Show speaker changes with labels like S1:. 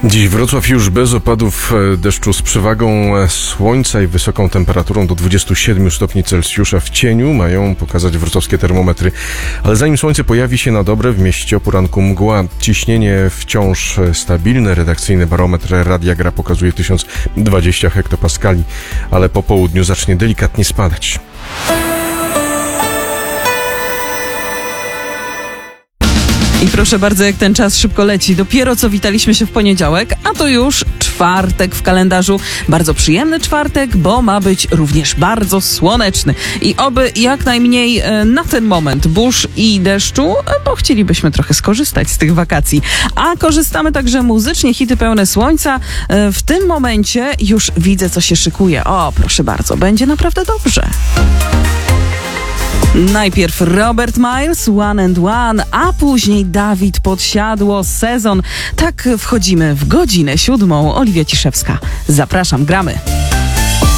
S1: Dziś Wrocław już bez opadów deszczu, z przewagą słońca i wysoką temperaturą do 27 stopni Celsjusza. W cieniu mają pokazać wrocławskie termometry. Ale zanim słońce pojawi się na dobre, w mieście o poranku mgła. Ciśnienie wciąż stabilne. Redakcyjny barometr Radia Gra pokazuje 1020 hektopaskali, ale po południu zacznie delikatnie spadać.
S2: I proszę bardzo, jak ten czas szybko leci. Dopiero co witaliśmy się w poniedziałek, a to już czwartek w kalendarzu. Bardzo przyjemny czwartek, bo ma być również bardzo słoneczny. I oby jak najmniej na ten moment burz i deszczu, bo chcielibyśmy trochę skorzystać z tych wakacji. A korzystamy także muzycznie, hity pełne słońca. W tym momencie już widzę, co się szykuje. O, proszę bardzo, będzie naprawdę dobrze. Najpierw Robert Miles, One and One, a później Dawid Podsiadło, Sezon. Tak wchodzimy w godzinę 7. Oliwia Ciszewska. Zapraszam, gramy.